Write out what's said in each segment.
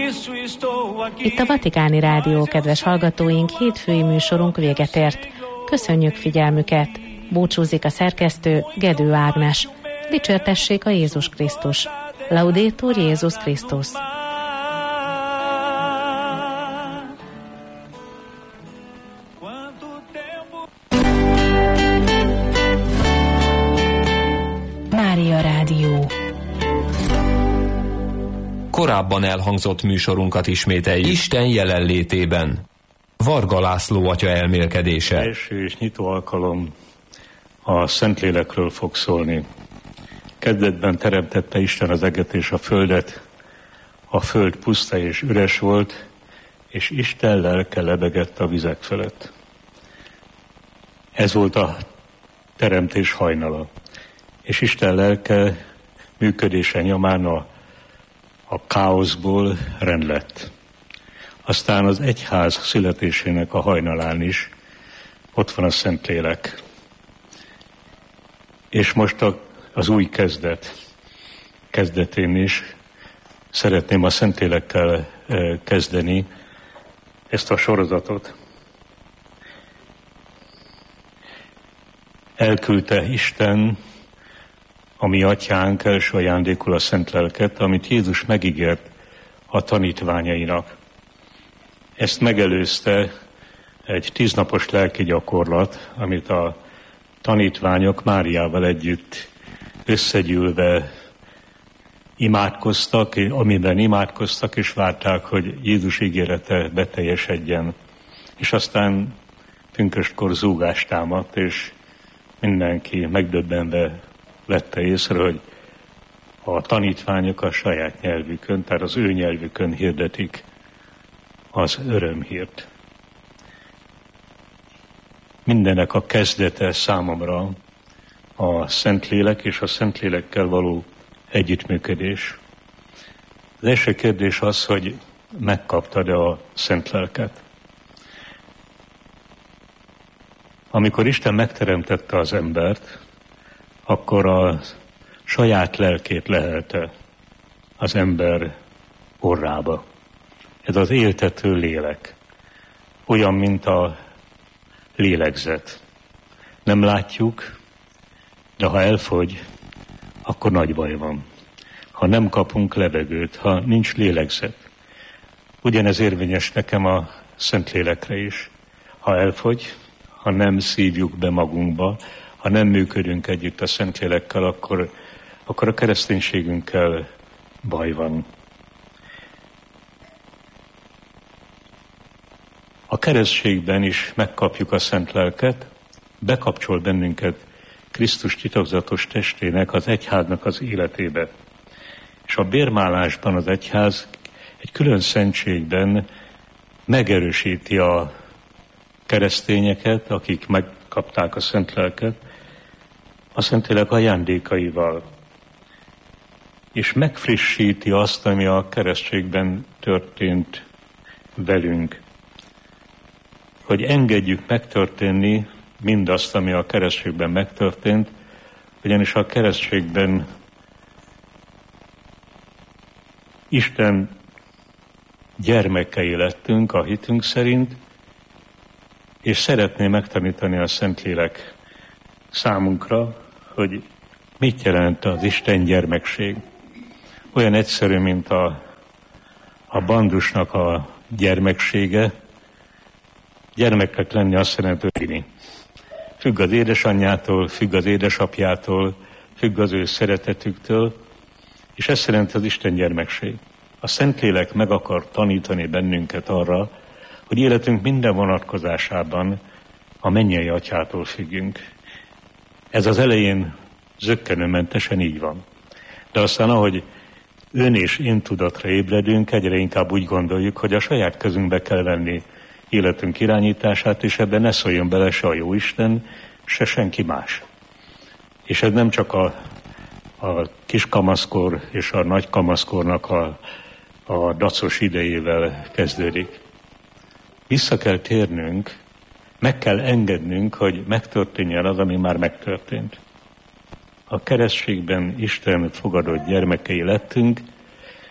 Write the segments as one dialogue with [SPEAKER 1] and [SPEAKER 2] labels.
[SPEAKER 1] Itt a Vatikáni Rádió, kedves hallgatóink, hétfői műsorunk véget ért. Köszönjük figyelmüket! Búcsúzik a szerkesztő, Gedő Ágnes. Dicsértessék a Jézus Krisztus! Laudetur Jézus Krisztus!
[SPEAKER 2] Mária Rádió.
[SPEAKER 3] Korábban elhangzott műsorunkat ismételjük. Isten jelenlétében. Varga László atya elmélkedése.
[SPEAKER 4] Első és nyitó alkalom a Szentlélekről fog szólni. Kezdetben teremtette Isten az eget és a földet. A föld puszta és üres volt, és Isten lelke lebegett a vizek felett. Ez volt a teremtés hajnala. És Isten lelke működése nyomán a káoszból rend lett. Aztán az egyház születésének a hajnalán is ott van a Szentlélek. És most az új kezdetén is szeretném a Szentlélekkel kezdeni ezt a sorozatot. Elküldte Isten, a mi atyánk első ajándékul a Szent Lelket, amit Jézus megígért a tanítványainak. Ezt megelőzte egy 10 napos lelki gyakorlat, amit a tanítványok Máriával együtt összegyűlve imádkoztak, amiben imádkoztak és várták, hogy Jézus ígérete beteljesedjen. És aztán pünköstkor zúgás támadt, és mindenki megdöbbenve vette észre, hogy a tanítványok a saját nyelvükön, tehát az ő nyelvükön hirdetik az örömhírt. Mindennek a kezdete számomra a Szentlélek és a Szentlélekkel való együttműködés. Az első kérdés az, hogy megkaptad-e a Szent Lelket? Amikor Isten megteremtette az embert, akkor a saját lelkét lehelte az ember orrába. Ez az éltető lélek. Olyan, mint a lélegzet. Nem látjuk, de ha elfogy, akkor nagy baj van. Ha nem kapunk levegőt, ha nincs lélegzet. Ugyanez érvényes nekem a Szentlélekre is. Ha elfogy, ha nem szívjuk be magunkba, ha nem működünk együtt a Szentlélekkel, akkor a kereszténységünkkel baj van. A keresztségben is megkapjuk a Szent Lelket, bekapcsol bennünket Krisztus titokzatos testének, az egyháznak az életébe. És a bérmálásban az egyház egy külön szentségben megerősíti a keresztényeket, akik megkapták a Szent Lelket, a Szentlélek ajándékaival. És megfrissíti azt, ami a keresztségben történt velünk. Hogy engedjük megtörténni mindazt, ami a keresztségben megtörtént, ugyanis a keresztségben Isten gyermekei lettünk a hitünk szerint, és szeretné megtanítani a Szentlélek számunkra, hogy mit jelent az Isten gyermekség. Olyan egyszerű, mint a bandusnak a gyermeksége. Gyermeknek lenni azt jelenti, hogy függ az édesanyjától, függ az édesapjától, függ az ő szeretetüktől, és ez jelenti az Isten gyermekség. A Szentlélek meg akar tanítani bennünket arra, hogy életünk minden vonatkozásában a mennyei atyától függünk. Ez az elején zökkenőmentesen így van. De aztán, ahogy ön és én tudatra ébredünk, egyre inkább úgy gondoljuk, hogy a saját kezünkbe kell venni életünk irányítását, és ebben ne szóljon bele se a Jóisten, se senki más. És ez nem csak a kis kamaszkor és a nagy kamaszkornak a dacos idejével kezdődik. Vissza kell térnünk, meg kell engednünk, hogy megtörténjen az, ami már megtörtént. A keresztségben Isten fogadott gyermekei lettünk,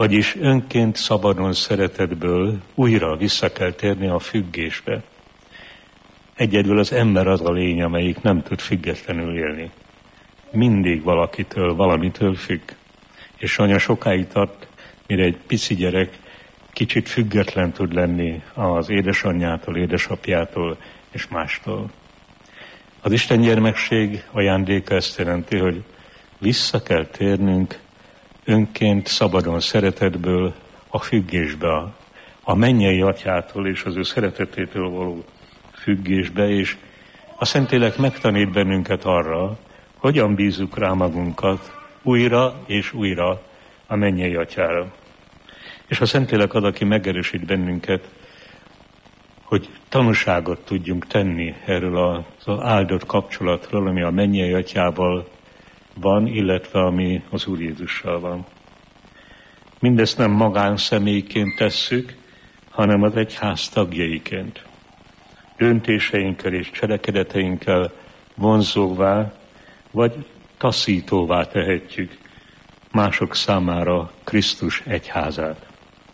[SPEAKER 4] Vagyis önként szabadon szeretetből újra vissza kell térni a függésbe. Egyedül az ember az a lény, amelyik nem tud függetlenül élni. Mindig valakitől, valamitől függ. És anya sokáig tart, mire egy pici gyerek kicsit független tud lenni az édesanyjától, édesapjától és mástól. Az Isten gyermekség ajándéka ezt jelenti, hogy vissza kell térnünk önként, szabadon szeretetből a függésbe, a mennyei atyától és az ő szeretetétől való függésbe, és a Szentlélek megtanít bennünket arra, hogyan bízzuk rá magunkat újra és újra a mennyei atyára. És a Szentlélek az, aki megerősít bennünket, hogy tanúságot tudjunk tenni erről az áldott kapcsolatról, ami a mennyei atyával van, illetve ami az Úr Jézussal van. Mindezt nem magánszemélyként tesszük, hanem az egyház tagjaiként. Döntéseinkkel és cselekedeteinkkel vonzóvá, vagy taszítóvá tehetjük mások számára Krisztus egyházát.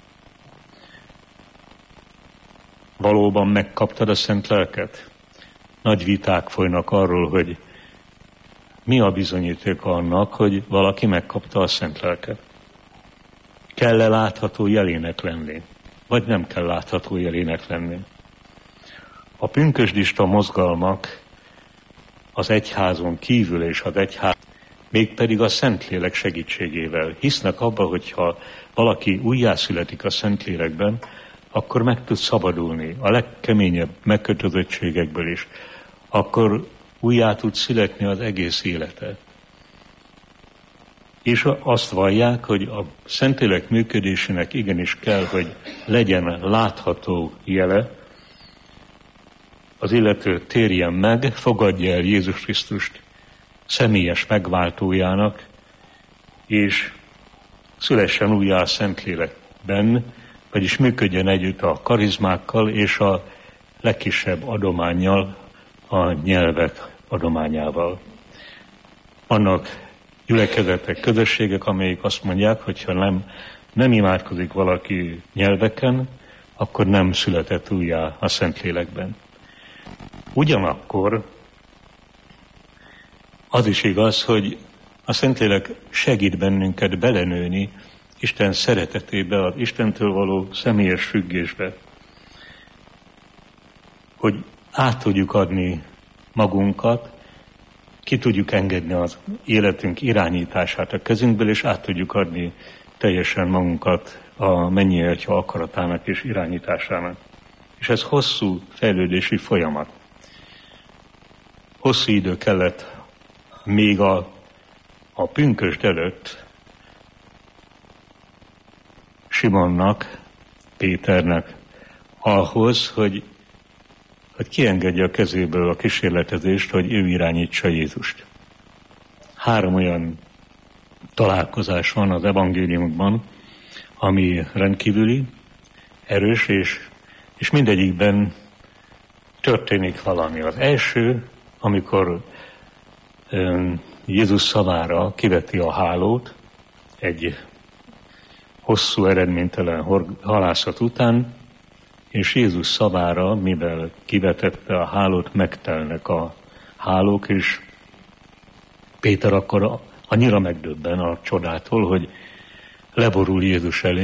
[SPEAKER 4] Valóban megkaptad a Szent Lelket? Nagy viták folynak arról, hogy mi a bizonyíték annak, hogy valaki megkapta a Szent Lelket. Kell-e látható jelének lenni, vagy nem kell látható jelének lenni? A pünkösdista mozgalmak az egyházon kívül és az egyház, mégpedig a Szentlélek segítségével hisznek abba, hogyha valaki újjászületik a Szentlélekben, akkor meg tud szabadulni a legkeményebb megkötözöttségekből is. Akkor újjá tud születni az egész élete. És azt vallják, hogy a Szentlélek működésének igenis kell, hogy legyen látható jele, az illető térjen meg, fogadja el Jézus Krisztust személyes megváltójának, és szülessen újjá a Szentlélekben, vagyis működjön együtt a karizmákkal és a legkisebb adománnyal, a nyelvek adományával. Vannak gyülekezetek, közösségek, amelyek azt mondják, hogyha nem imádkozik valaki nyelveken, akkor nem született újjá a Szentlélekben. Ugyanakkor az is igaz, hogy a Szentlélek segít bennünket belenőni Isten szeretetébe, az Istentől való személyes függésbe, hogy át tudjuk adni magunkat, ki tudjuk engedni az életünk irányítását a kezünkből, és át tudjuk adni teljesen magunkat a mennyei Atya akaratának és irányításának. És ez hosszú fejlődési folyamat. Hosszú idő kellett még a pünkösd előtt Simonnak, Péternek ahhoz, hogy kiengedje a kezéből a kísérletezést, hogy ő irányítsa Jézust. 3 olyan találkozás van az evangéliumokban, ami rendkívüli, erős, és mindegyikben történik valami. Az első, amikor Jézus szavára kiveti a hálót egy hosszú, eredménytelen halászat után, és Jézus szavára, mivel kivetette a hálót, megtelnek a hálók, és Péter akkor annyira megdöbben a csodától, hogy leborul Jézus elé,